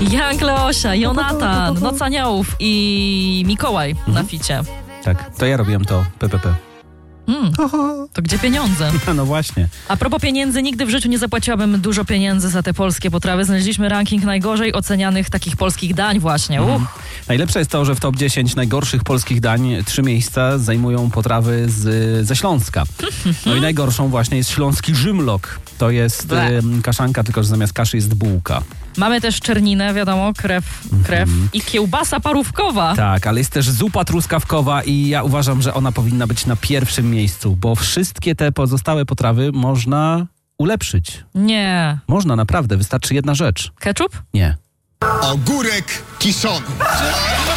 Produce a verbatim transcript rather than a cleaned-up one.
Jan Kleosia, Jonatan, Noc Aniołów i Mikołaj mhm. na ficie. Tak, to ja robiłem to, P P P. Hmm, to gdzie pieniądze? No właśnie. A propos pieniędzy, nigdy w życiu nie zapłaciłabym dużo pieniędzy za te polskie potrawy. Znaleźliśmy ranking najgorzej ocenianych takich polskich dań właśnie. Mm. Najlepsze jest to, że w top dziesięć najgorszych polskich dań trzy miejsca zajmują potrawy z, ze Śląska. No i najgorszą właśnie jest śląski żymlok. To jest y, kaszanka, tylko że zamiast kaszy jest bułka. Mamy też czerninę, wiadomo, krew, krew mm-hmm. i kiełbasa parówkowa. Tak, ale jest też zupa truskawkowa i ja uważam, że ona powinna być na pierwszym miejscu, bo wszystkie te pozostałe potrawy można ulepszyć. Nie. Można, naprawdę, wystarczy jedna rzecz. Ketchup? Nie. Ogórek kiszony.